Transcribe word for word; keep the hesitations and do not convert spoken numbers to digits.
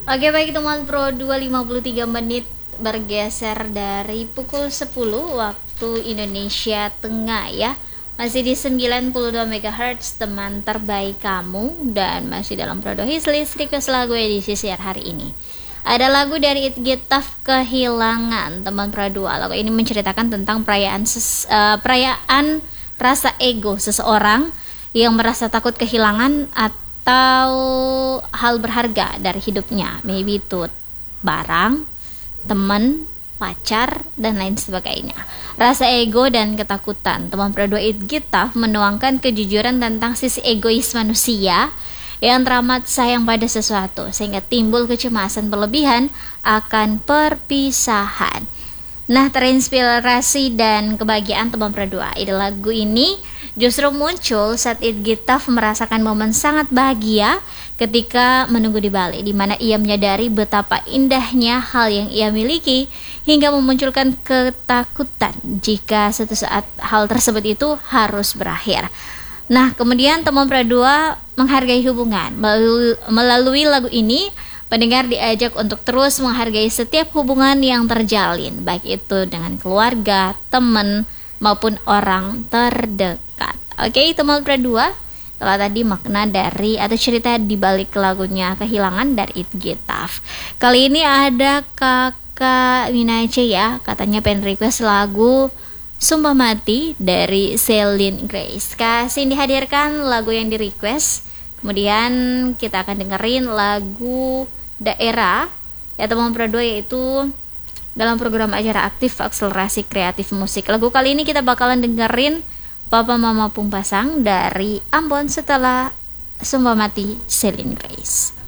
Oke baik teman Pro dua lima puluh tiga menit bergeser dari pukul sepuluh waktu Indonesia Tengah ya. Masih di sembilan puluh dua megahertz teman terbaik kamu, dan masih dalam Pro dua Hislist request lagu edisi siar hari ini. Ada lagu dari It Get Tough, Kehilangan teman Pro dua. Lagu ini menceritakan tentang perayaan ses, uh, perayaan rasa ego seseorang yang merasa takut kehilangan atau hal berharga dari hidupnya, maybe itu barang, teman, pacar, dan lain sebagainya. Rasa ego dan ketakutan teman Pro dua It Get Tough menuangkan kejujuran tentang sisi egois manusia yang teramat sayang pada sesuatu sehingga timbul kecemasan berlebihan akan perpisahan. Nah, terinspirasi dan kebahagiaan teman Pro dua. Ide lagu ini justru muncul saat It Get Tough merasakan momen sangat bahagia ketika menunggu di Bali, di mana ia menyadari betapa indahnya hal yang ia miliki hingga memunculkan ketakutan jika suatu saat hal tersebut itu harus berakhir. Nah, kemudian teman Pro dua menghargai hubungan. Melalui, melalui lagu ini, pendengar diajak untuk terus menghargai setiap hubungan yang terjalin, baik itu dengan keluarga, teman, maupun orang terdekat. Oke, teman Pro dua, telah tadi makna dari atau cerita di balik lagunya Kehilangan dari It Get Tough. Kali ini ada kakak Minace ya, katanya pengen request lagu Sumpah Mati dari Celine Grace. Kasih dihadirkan lagu yang di request. Kemudian kita akan dengerin lagu Daerah ya teman Pro dua, yaitu dalam program acara aktif akselerasi kreatif musik. Lagu kali ini kita bakalan dengerin Papa Mama Pung Pasang dari Ambon setelah Sumpah Mati Celine Grace.